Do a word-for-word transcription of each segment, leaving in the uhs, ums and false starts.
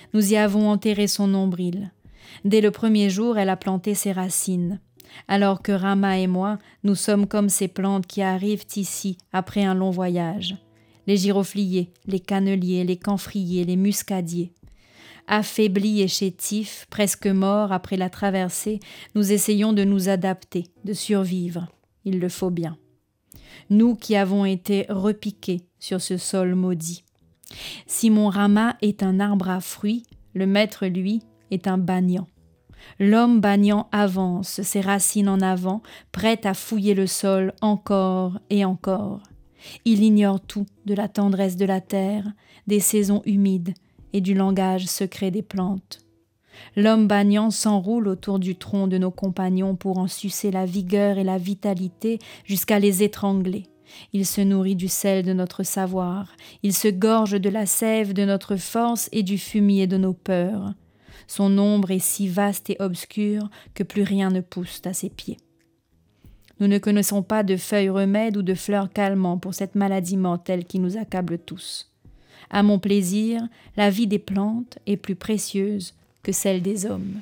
Nous y avons enterré son nombril. Dès le premier jour, elle a planté ses racines. Alors que Rama et moi, nous sommes comme ces plantes qui arrivent ici après un long voyage. Les girofliers, les canneliers, les camphriers, les muscadiers. Affaiblis et chétifs, presque morts après la traversée, nous essayons de nous adapter, de survivre. Il le faut bien. Nous qui avons été repiqués sur ce sol maudit. Si mon Rama est un arbre à fruits, le maître, lui, est un banyan. L'homme banyan avance, ses racines en avant, prêt à fouiller le sol encore et encore. Il ignore tout de la tendresse de la terre, des saisons humides et du langage secret des plantes. L'homme banyan s'enroule autour du tronc de nos compagnons pour en sucer la vigueur et la vitalité jusqu'à les étrangler. Il se nourrit du sel de notre savoir, il se gorge de la sève de notre force et du fumier de nos peurs. Son ombre est si vaste et obscure que plus rien ne pousse à ses pieds. Nous ne connaissons pas de feuilles remèdes ou de fleurs calmants pour cette maladie mortelle qui nous accable tous. À mon plaisir, la vie des plantes est plus précieuse que celle des hommes.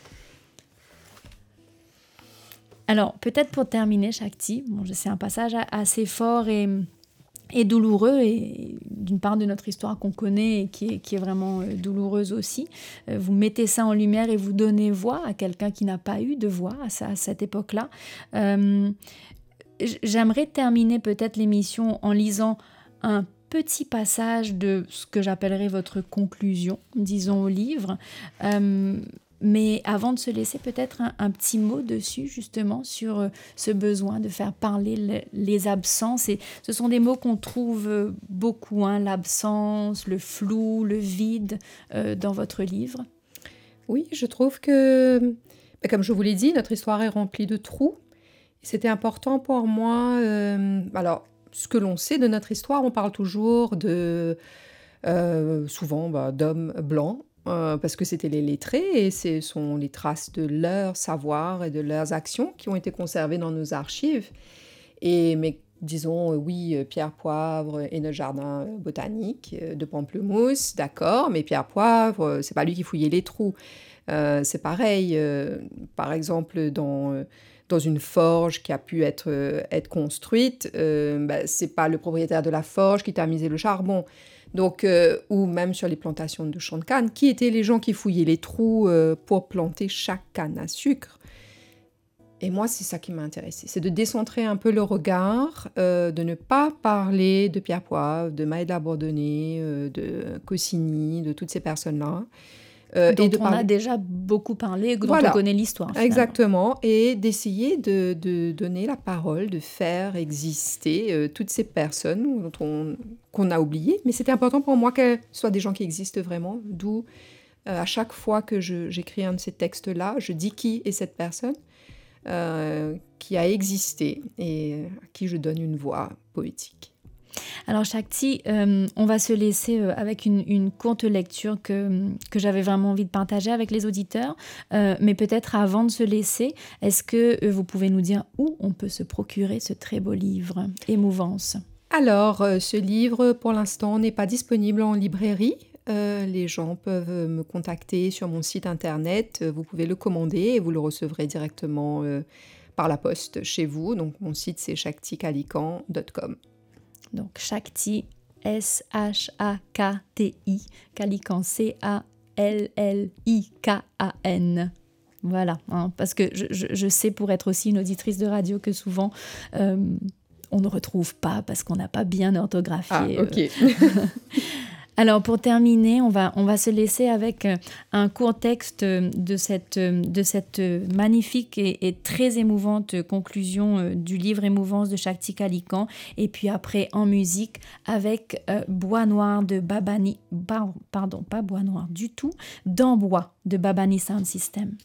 Alors, peut-être pour terminer, Shakti, bon, c'est un passage assez fort et, et douloureux, et d'une part de notre histoire qu'on connaît et qui est, qui est vraiment douloureuse aussi. Vous mettez ça en lumière et vous donnez voix à quelqu'un qui n'a pas eu de voix à, ça, à cette époque-là. Euh, j'aimerais terminer peut-être l'émission en lisant un petit passage de ce que j'appellerais votre conclusion, disons, au livre. Euh, mais avant de se laisser peut-être un, un petit mot dessus, justement, sur euh, ce besoin de faire parler le, les absences. Et ce sont des mots qu'on trouve beaucoup, hein, l'absence, le flou, le vide, euh, dans votre livre. Oui, je trouve que, comme je vous l'ai dit, notre histoire est remplie de trous. C'était important pour moi... Euh, alors, ce que l'on sait de notre histoire, on parle toujours de, euh, souvent bah, d'hommes blancs, euh, parce que c'était les lettrés, et ce sont les traces de leur savoir et de leurs actions qui ont été conservées dans nos archives. Et, mais disons, euh, oui, Pierre Poivre et notre jardin botanique de pamplemousse, d'accord, mais Pierre Poivre, c'est pas lui qui fouillait les trous. Euh, c'est pareil, euh, par exemple, dans... Euh, dans une forge qui a pu être, euh, être construite, euh, bah, c'est pas le propriétaire de la forge qui t'a misé le charbon. Donc, euh, ou même sur les plantations de champs de canne, qui étaient les gens qui fouillaient les trous euh, pour planter chaque canne à sucre. Et moi, c'est ça qui m'a intéressée, c'est de décentrer un peu le regard, euh, de ne pas parler de Pierre Poivre, de Maëlle Bourdonnais, euh, de Cossini, de toutes ces personnes-là. Euh, dont et de on parler... a déjà beaucoup parlé, dont voilà. On connaît l'histoire. Finalement. Exactement, et d'essayer de, de donner la parole, de faire exister euh, toutes ces personnes dont on, qu'on a oubliées. Mais c'était important pour moi que ce soit des gens qui existent vraiment, d'où euh, à chaque fois que je, j'écris un de ces textes-là, je dis qui est cette personne euh, qui a existé et à qui je donne une voix poétique. Alors Shakti, euh, on va se laisser euh, avec une, une courte lecture que, que j'avais vraiment envie de partager avec les auditeurs. Euh, mais peut-être avant de se laisser, est-ce que euh, vous pouvez nous dire où on peut se procurer ce très beau livre, Émouvance ? Alors, euh, ce livre, pour l'instant, n'est pas disponible en librairie. Euh, les gens peuvent me contacter sur mon site internet. Vous pouvez le commander et vous le recevrez directement euh, par la poste chez vous. Donc, mon site, c'est shakti kalikan point com. Donc, Shakti, S H A K T I, Kalikan, C A L L I K A N. Voilà, hein, parce que je, je, je sais, pour être aussi une auditrice de radio, que souvent, euh, on ne retrouve pas parce qu'on n'a pas bien orthographié. Ah, ok. Euh. Alors, pour terminer, on va, on va se laisser avec un court texte de cette, de cette magnifique et, et très émouvante conclusion du livre Émouvance de Shakti Kalikan. Et puis après, en musique, avec euh, Bois Noir de Babani... Pardon, pas Bois Noir du tout, D'Ambois de Babani Sound System.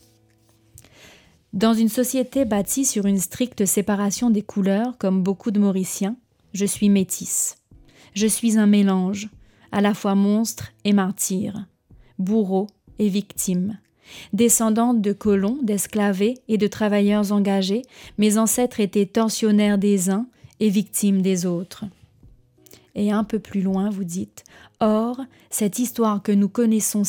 Dans une société bâtie sur une stricte séparation des couleurs, comme beaucoup de Mauriciens, je suis métisse. Je suis un mélange, à la fois monstre et martyr, bourreau et victime. Descendante de colons, d'esclavés et de travailleurs engagés, mes ancêtres étaient tortionnaires des uns et victimes des autres. Et un peu plus loin, vous dites « Or, cette histoire que nous connaissons